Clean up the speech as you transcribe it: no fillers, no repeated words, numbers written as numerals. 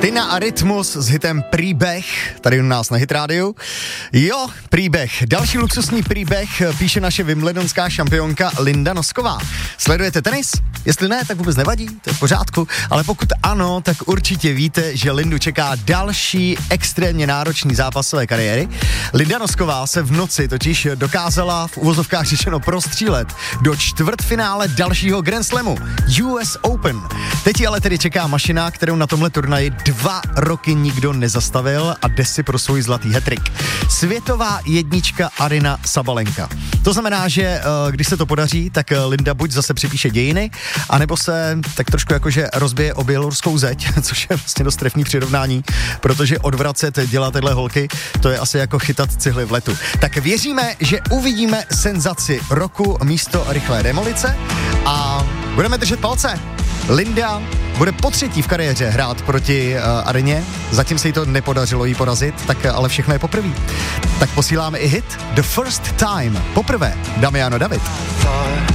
Tina a Rytmus s hitem Příběh, tady u nás na Hit rádiu. Jo, příběh. Další luxusní příběh píše naše wimbledonská šampionka Linda Nosková. Sledujete tenis? Jestli ne, tak vůbec nevadí, to je v pořádku, ale pokud ano, tak určitě víte, že Lindu čeká další extrémně náročný zápas své kariéry. Linda Nosková se v noci totiž dokázala v uvozovkách řečeno prostřílet do čtvrtfinále dalšího Grand Slamu, US Open. Teď ji ale tedy čeká mašina, kterou na tomhle turnaji 2 roky nikdo nezastavil a jde si pro svůj zlatý hat-trick. Světová jednička Aryna Sabalenka. To znamená, že když se to podaří, tak Linda buď zase připíše dějiny, anebo se tak trošku jakože rozbije o běloruskou zeď, což je vlastně dost trefný přirovnání, protože odvracet dělá tyhle holky, to je asi jako chytat cihly v letu. Tak věříme, že uvidíme senzaci roku místo rychlé demolice a budeme držet palce. Linda bude potřetí v kariéře hrát proti Aryně, zatím se jí to nepodařilo jí porazit, tak ale všechno je poprvé. Tak posíláme i hit The First Time, poprvé, Damiano David.